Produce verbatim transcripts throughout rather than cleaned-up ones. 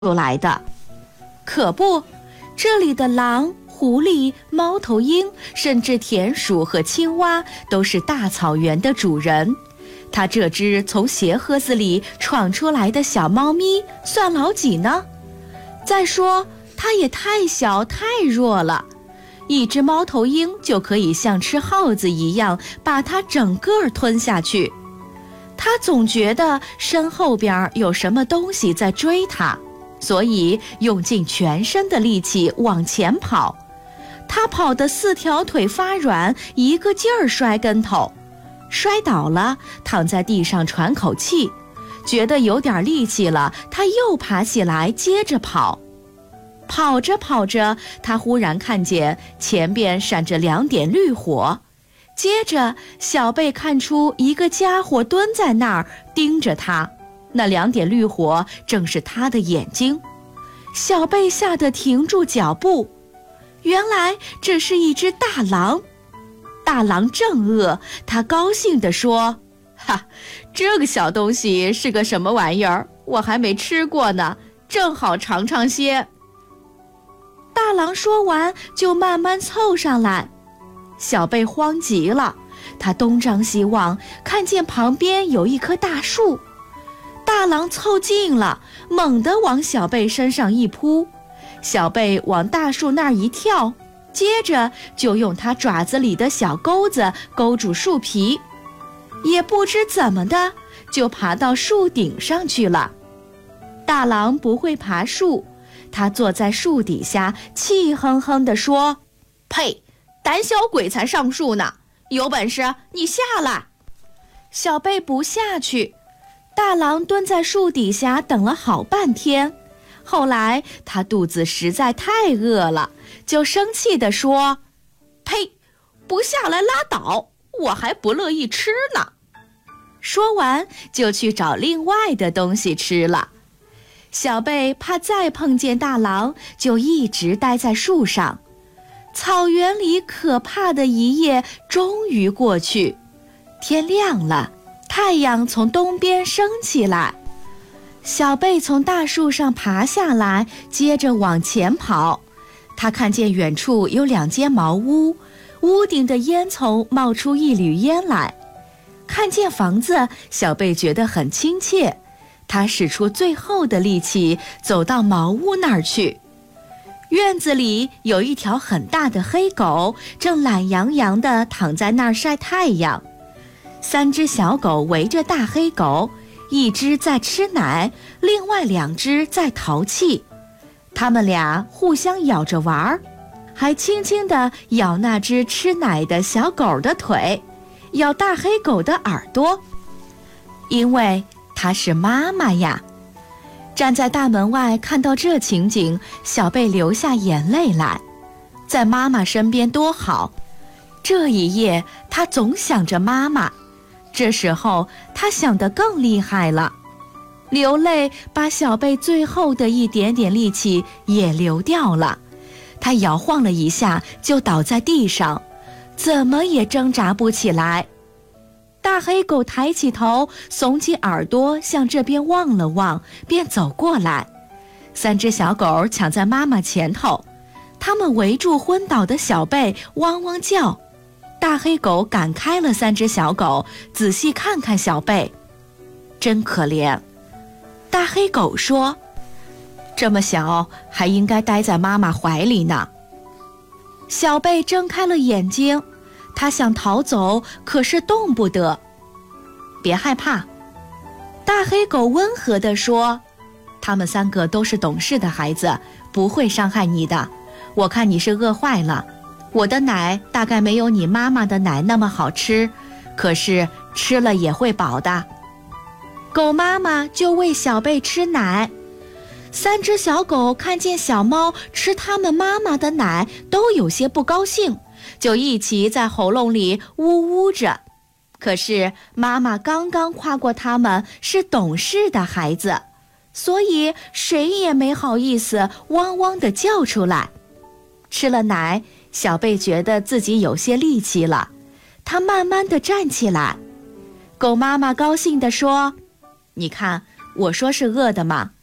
出来的。可不，这里的狼、狐狸、猫头鹰，甚至田鼠和青蛙都是大草原的主人。它这只从鞋盒子里闯出来的小猫咪算老几呢？再说它也太小太弱了，一只猫头鹰就可以像吃耗子一样把它整个吞下去。它总觉得身后边有什么东西在追它，所以用尽全身的力气往前跑。它跑得四条腿发软，一个劲儿摔跟头，摔倒了，躺在地上喘口气，觉得有点力气了，他又爬起来接着跑。跑着跑着，他忽然看见前边闪着两点绿火，接着小贝看出一个家伙蹲在那儿盯着他，那两点绿火正是他的眼睛。小贝吓得停住脚步，原来这是一只大狼。大狼正饿，他高兴地说：哈，这个小东西是个什么玩意儿？我还没吃过呢，正好尝尝些。大狼说完就慢慢凑上来，小贝慌极了，他东张西望，看见旁边有一棵大树。大狼凑近了，猛地往小贝身上一扑，小贝往大树那儿一跳，接着就用它爪子里的小钩子勾住树皮，也不知怎么的就爬到树顶上去了。大狼不会爬树，他坐在树底下气哼哼地说：呸，胆小鬼才上树呢，有本事你下来。小贝不下去，大狼蹲在树底下等了好半天，后来他肚子实在太饿了，就生气地说：呸，不下来拉倒，我还不乐意吃呢。说完就去找另外的东西吃了。小贝怕再碰见大狼，就一直待在树上。草原里可怕的一夜终于过去，天亮了，太阳从东边升起来。小贝从大树上爬下来，接着往前跑。他看见远处有两间茅屋，屋顶的烟囱冒出一缕烟来。看见房子，小贝觉得很亲切，他使出最后的力气走到茅屋那儿去。院子里有一条很大的黑狗，正懒洋洋地躺在那儿晒太阳。三只小狗围着大黑狗，一只在吃奶，另外两只在淘气。它们俩互相咬着玩，还轻轻地咬那只吃奶的小狗的腿，咬大黑狗的耳朵，因为它是妈妈呀。站在大门外看到这情景，小贝流下眼泪来。在妈妈身边多好，这一夜他总想着妈妈。这时候他想得更厉害了，流泪把小贝最后的一点点力气也流掉了。他摇晃了一下就倒在地上，怎么也挣扎不起来。大黑狗抬起头，耸起耳朵向这边望了望，便走过来。三只小狗抢在妈妈前头，它们围住昏倒的小贝，汪汪叫。大黑狗赶开了三只小狗，仔细看看小贝，真可怜。大黑狗说：这么小还应该待在妈妈怀里呢。小贝睁开了眼睛，他想逃走，可是动不得。别害怕，大黑狗温和地说，他们三个都是懂事的孩子，不会伤害你的。我看你是饿坏了，我的奶大概没有你妈妈的奶那么好吃，可是吃了也会饱的。狗妈妈就喂小贝吃奶，三只小狗看见小猫吃它们妈妈的奶，都有些不高兴，就一起在喉咙里呜呜着。可是妈妈刚刚夸过它们是懂事的孩子，所以谁也没好意思汪汪地叫出来。吃了奶，小贝觉得自己有些力气了，他慢慢地站起来。狗妈妈高兴地说：你看，我说是饿的吗？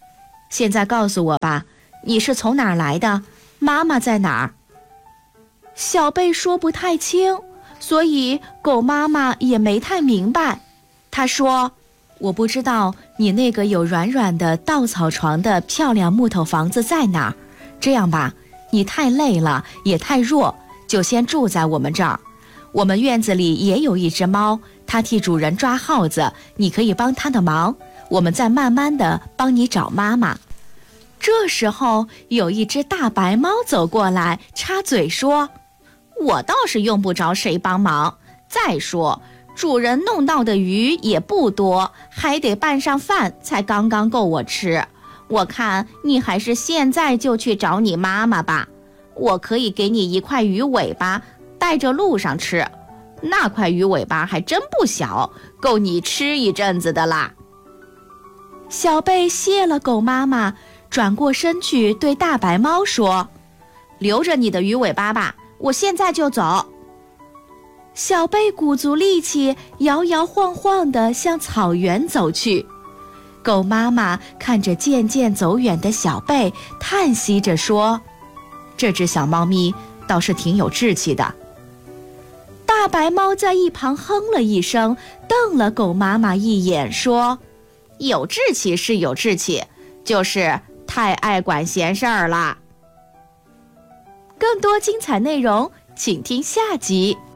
现在告诉我吧，你是从哪儿来的？妈妈在哪儿？”小贝说不太清，所以狗妈妈也没太明白。她说：“我不知道你那个有软软的稻草床的漂亮木头房子在哪儿。这样吧，你太累了，也太弱，就先住在我们这儿。我们院子里也有一只猫，它替主人抓耗子，你可以帮它的忙，我们再慢慢的帮你找妈妈。”这时候，有一只大白猫走过来，插嘴说：“我倒是用不着谁帮忙。再说，主人弄到的鱼也不多，还得拌上饭才刚刚够我吃。我看你还是现在就去找你妈妈吧。我可以给你一块鱼尾巴，带着路上吃。那块鱼尾巴还真不小，够你吃一阵子的啦。”小贝谢了狗妈妈，转过身去对大白猫说：“留着你的鱼尾巴吧，我现在就走。”小贝鼓足力气，摇摇晃晃地向草原走去。狗妈妈看着渐渐走远的小贝，叹息着说：“这只小猫咪倒是挺有志气的。”大白猫在一旁哼了一声，瞪了狗妈妈一眼，说：“有志气是有志气，就是太爱管闲事儿了。”更多精彩内容，请听下集。